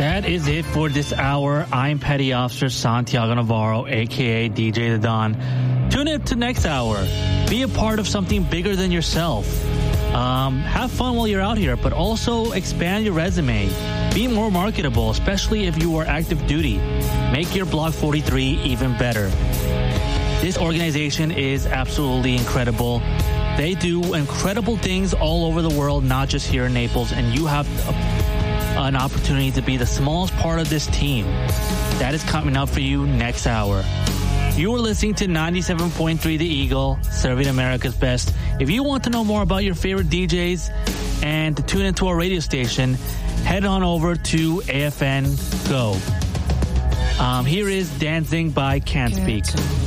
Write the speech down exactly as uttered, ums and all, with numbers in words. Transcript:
That is it for this hour. I'm Petty Officer Santiago Navarro, a k a. D J The Don. Tune in to next hour. Be a part of something bigger than yourself. Um, have fun while you're out here, but also expand your resume. Be more marketable, especially if you are active duty. Make your Block forty-three even better. This organization is absolutely incredible. They do incredible things all over the world, not just here in Naples, and you have a, an opportunity to be the smallest part of this team. That is coming up for you next hour. You are listening to ninety-seven point three The Eagle, serving America's best. If you want to know more about your favorite D Js and to tune into our radio station, head on over to A F N Go. Um, here is Dancing by Can't Speak.